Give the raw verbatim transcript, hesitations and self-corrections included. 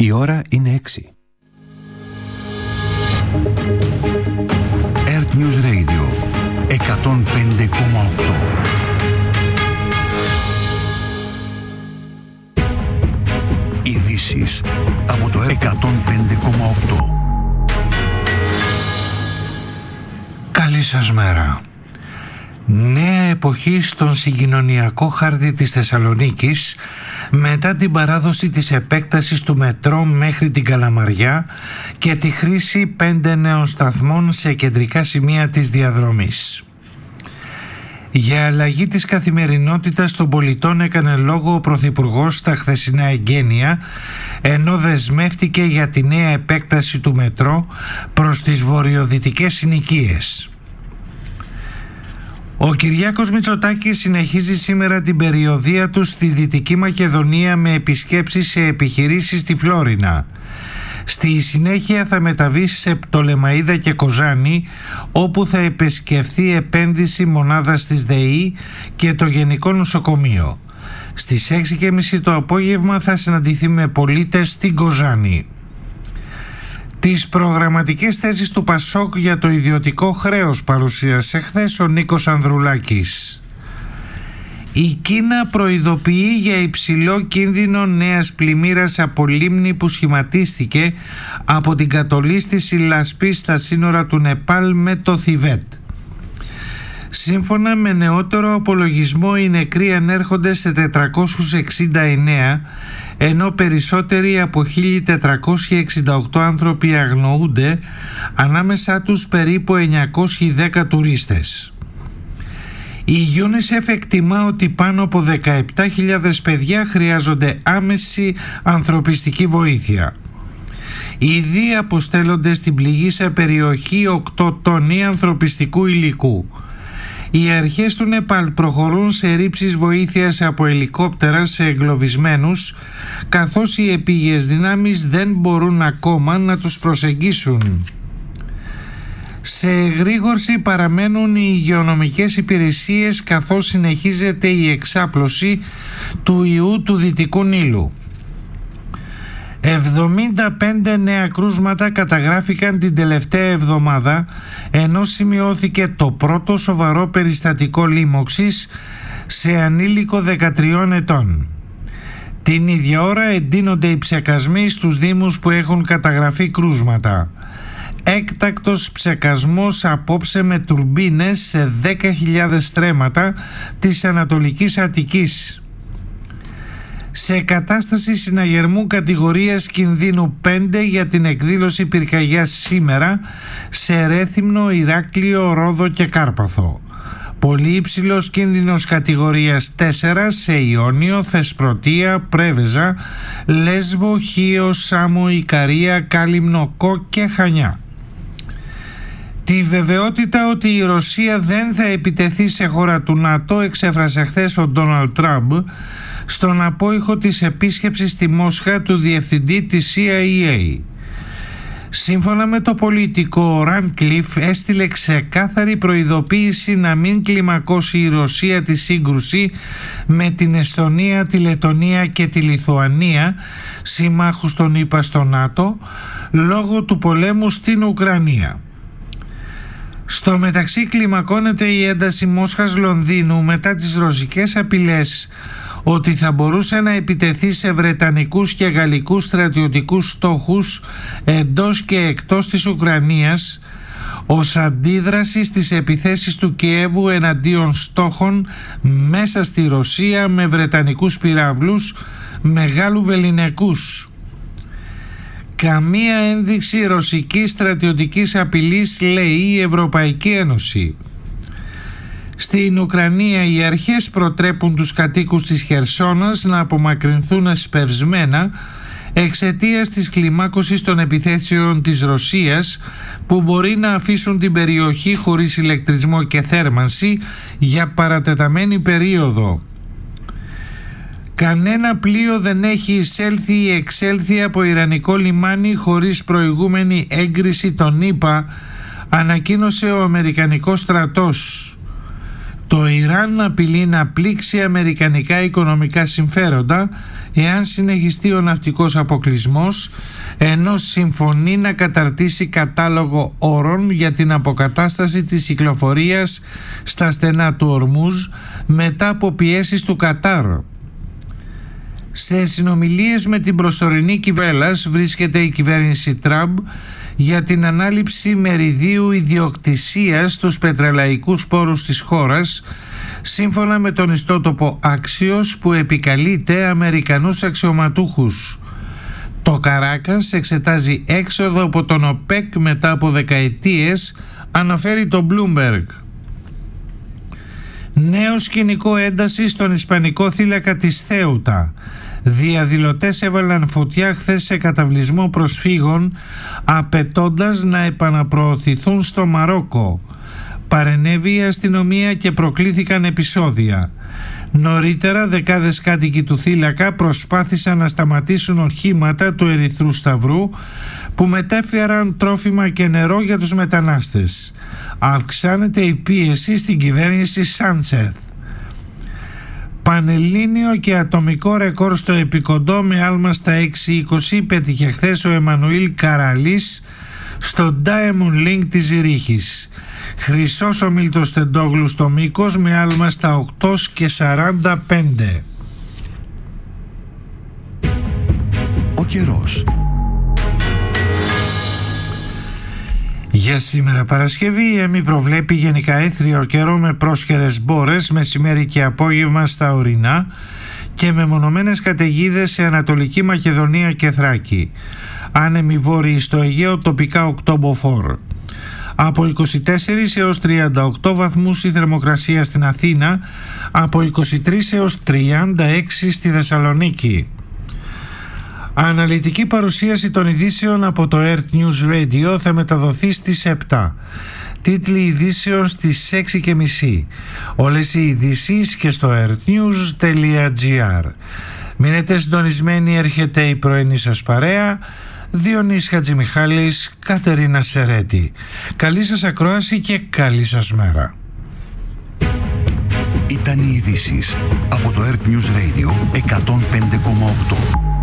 Η ώρα είναι έξι. Earth News Radio εκατόν πέντε κόμμα οκτώ. Ειδήσεις από το εκατόν πέντε κόμμα οκτώ. Καλή σας μέρα. Νέα εποχή στον συγκοινωνιακό χάρτη της Θεσσαλονίκης μετά την παράδοση της επέκτασης του μετρό μέχρι την Καλαμαριά και τη χρήση πέντε νέων σταθμών σε κεντρικά σημεία της διαδρομής. Για αλλαγή της καθημερινότητας των πολιτών έκανε λόγο ο Πρωθυπουργός στα χθεσινά εγγένεια, ενώ δεσμεύτηκε για τη νέα επέκταση του μετρό προς τις βορειοδυτικές συνοικίες. Ο Κυριάκος Μητσοτάκης συνεχίζει σήμερα την περιοδεία του στη Δυτική Μακεδονία με επισκέψεις σε επιχειρήσεις στη Φλόρινα. Στη συνέχεια θα μεταβεί σε Πτολεμαΐδα και Κοζάνη, όπου θα επισκεφθεί επένδυση μονάδας της ΔΕΗ και το Γενικό Νοσοκομείο. Στις έξι και μισή το απόγευμα θα συναντηθεί με πολίτες στην Κοζάνη. Τις προγραμματικές θέσεις του Πασόκ για το ιδιωτικό χρέος παρουσίασε χθες ο Νίκος Ανδρουλάκης. Η Κίνα προειδοποιεί για υψηλό κίνδυνο νέας πλημμύρας από λίμνη που σχηματίστηκε από την κατολίσθηση λασπής στα σύνορα του Νεπάλ με το Θιβέτ. Σύμφωνα με νεότερο απολογισμό, οι νεκροί ανέρχονται σε τετρακόσιους εξήντα εννέα, ενώ περισσότεροι από χίλια τετρακόσιοι εξήντα οκτώ άνθρωποι αγνοούνται, ανάμεσά τους περίπου εννιακόσιοι δέκα τουρίστες. Η UNICEF εκτιμά ότι πάνω από δεκαεπτά χιλιάδες παιδιά χρειάζονται άμεση ανθρωπιστική βοήθεια. Ήδη αποστέλλονται στην πληγήσα περιοχή οκτώ τόνοι ανθρωπιστικού υλικού. Οι αρχές του Νεπάλ προχωρούν σε ρήψεις βοήθειας από ελικόπτερα σε εγκλωβισμένους, καθώς οι επίγειες δυνάμεις δεν μπορούν ακόμα να τους προσεγγίσουν. Σε εγρήγορση παραμένουν οι υγειονομικές υπηρεσίες, καθώς συνεχίζεται η εξάπλωση του ιού του Δυτικού Νείλου. εβδομήντα πέντε νέα κρούσματα καταγράφηκαν την τελευταία εβδομάδα, ενώ σημειώθηκε το πρώτο σοβαρό περιστατικό λίμωξης σε ανήλικο δεκατριών ετών. Την ίδια ώρα εντείνονται οι ψεκασμοί στους δήμους που έχουν καταγραφεί κρούσματα. Έκτακτος ψεκασμός απόψε με τουρμπίνες σε δέκα χιλιάδες στρέμματα της Ανατολικής Αττικής. Σε κατάσταση συναγερμού κατηγορίας κινδύνου πέντε για την εκδήλωση πυρκαγιάς σήμερα σε Ρέθυμνο, Ηράκλειο, Ρόδο και Κάρπαθο. Πολύ υψηλός κίνδυνος κατηγορίας τέσσερα σε Ιόνιο, Θεσπρωτεία, Πρέβεζα, Λέσβο, Χίο, Σάμο, Ικαρία, Κάλυμνο, Κο και Χανιά. Τη βεβαιότητα ότι η Ρωσία δεν θα επιτεθεί σε χώρα του ΝΑΤΟ εξέφρασε χθες ο Ντόναλντ Τραμπ στον απόϊχο της επίσκεψης στη Μόσχα του διευθυντή της σι άι έι. Σύμφωνα με το πολιτικό, ο Ράνκλιφ έστειλε ξεκάθαρη προειδοποίηση να μην κλιμακώσει η Ρωσία τη σύγκρουση με την Εστονία, τη Λετονία και τη Λιθουανία, συμμάχους των ΗΠΑ στο ΝΑΤΟ, λόγω του πολέμου στην Ουκρανία. Στο μεταξύ κλιμακώνεται η ένταση Μόσχας-Λονδίνου μετά τις ρωσικές απειλές ότι θα μπορούσε να επιτεθεί σε βρετανικούς και γαλλικούς στρατιωτικούς στόχους εντός και εκτός της Ουκρανίας ως αντίδραση στις επιθέσεις του Κιέβου εναντίον στόχων μέσα στη Ρωσία με βρετανικούς πυράβλους μεγάλου βεληνικούς. Καμία ένδειξη ρωσικής στρατιωτικής απειλής, λέει η Ευρωπαϊκή Ένωση. Στην Ουκρανία οι αρχές προτρέπουν τους κατοίκους της Χερσόνας να απομακρυνθούν εσπευσμένα εξαιτίας της κλιμάκωσης των επιθέσεων της Ρωσίας, που μπορεί να αφήσουν την περιοχή χωρίς ηλεκτρισμό και θέρμανση για παρατεταμένη περίοδο. Κανένα πλοίο δεν έχει εισέλθει ή εξέλθει από ιρανικό λιμάνι χωρίς προηγούμενη έγκριση των ΗΠΑ, ανακοίνωσε ο Αμερικανικός στρατός. Το Ιράν απειλεί να πλήξει αμερικανικά οικονομικά συμφέροντα εάν συνεχιστεί ο ναυτικός αποκλεισμός, ενώ συμφωνεί να καταρτήσει κατάλογο όρων για την αποκατάσταση της κυκλοφορίας στα στενά του Ορμούζ μετά από πιέσεις του Κατάρ. Σε συνομιλίες με την προσωρινή κυβέρνηση βρίσκεται η κυβέρνηση Τραμπ για την ανάληψη μεριδίου ιδιοκτησίας στους πετρελαϊκούς πόρους της χώρας, σύμφωνα με τον ιστότοπο Axios που επικαλείται Αμερικανούς αξιωματούχους. Το Καράκας εξετάζει έξοδο από τον ΟΠΕΚ μετά από δεκαετίες, αναφέρει το Bloomberg. Νέο σκηνικό ένταση στον ισπανικό θύλακα της Θέουτα. Διαδηλωτές έβαλαν φωτιά χθες σε καταβλισμό προσφύγων, απαιτώντας να επαναπροωθηθούν στο Μαρόκο. Παρενέβη η αστυνομία και προκλήθηκαν επεισόδια. Νωρίτερα δεκάδες κάτοικοι του θύλακα προσπάθησαν να σταματήσουν οχήματα του Ερυθρού Σταυρού που μετέφεραν τρόφιμα και νερό για τους μετανάστες. Αυξάνεται η πίεση στην κυβέρνηση Σάντσεθ. Πανελλήνιο και ατομικό ρεκόρ στο επικοντό με άλμα στα έξι είκοσι πέτυχε χθες ο Εμμανουήλ Καραλής στο Diamond Link της Ζηρίχης. Χρυσός ο Μίλτος Τεντόγλου στο μήκος με άλμα στα οκτώ και σαράντα πέντε. Ο καιρός. Για σήμερα Παρασκευή η ΕΜΗ προβλέπει γενικά έθριο καιρό με πρόσχερες μπόρες μεσημέρι και απόγευμα στα ορεινά και με μονομένες καταιγίδες σε Ανατολική Μακεδονία και Θράκη. Άνεμοι βόρειοι στο Αιγαίο, τοπικά οκτώ μποφόρ. Από είκοσι τέσσερις έως τριάντα οκτώ βαθμούς η θερμοκρασία στην Αθήνα, από είκοσι τρεις έως τριάντα έξι στη Θεσσαλονίκη. Αναλυτική παρουσίαση των ειδήσεων από το Earth News Radio θα μεταδοθεί στις επτά. Τίτλοι ειδήσεων στις έξι και μισή. Όλες οι ειδήσεις και στο earthnews τελεία gr. Μείνετε συντονισμένοι, έρχεται η πρωινή σας παρέα. Διονύσης Χατζημιχάλης, Κατερίνα Σερέτη. Καλή σας ακρόαση και καλή σας μέρα. Ήταν οι ειδήσεις από το Earth News Radio εκατόν πέντε κόμμα οκτώ.